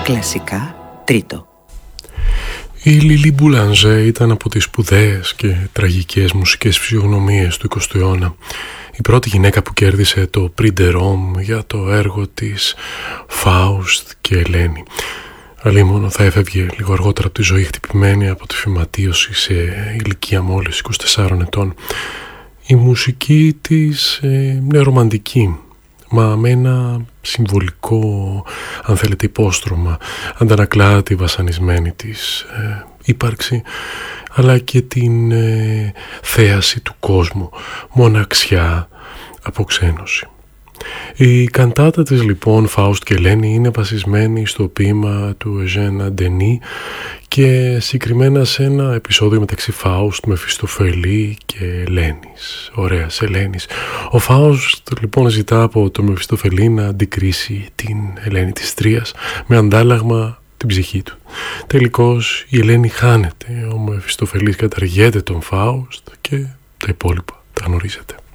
Κλασικά τρίτο. Η Λίλι Μπουλανζέ ήταν από τις σπουδαίες και τραγικές μουσικές φυσιογνωμίες του 20ου αιώνα. Η πρώτη γυναίκα που κέρδισε το Prix de Rome για το έργο της Φάουστ και Ελένη. Αλλήμωνο θα έφευγε λίγο αργότερα από τη ζωή χτυπημένη από τη φυματίωση σε ηλικία μόλις 24 ετών. Η μουσική της είναι ρομαντική, μα με ένα συμβολικό, αν θέλετε, υπόστρωμα. Αντανακλά τη βασανισμένη της ύπαρξη, αλλά και την θέαση του κόσμου, μοναξιά, αποξένωση. Η καντάτα της λοιπόν Φάουστ και Ελένη είναι βασισμένη στο ποίημα του Εζένα Ντενί και συγκεκριμένα σε ένα επεισόδιο μεταξύ Φάουστ, Μεφιστοφελή και Ελένης, ωραίας Ελένης. Ο Φάουστ λοιπόν ζητά από το Μεφιστοφελή να αντικρίσει την Ελένη της Τρίας με αντάλλαγμα την ψυχή του. Τελικώς η Ελένη χάνεται, ο Μεφιστοφελής καταργέται τον Φάουστ και τα υπόλοιπα τα γνωρίζετε.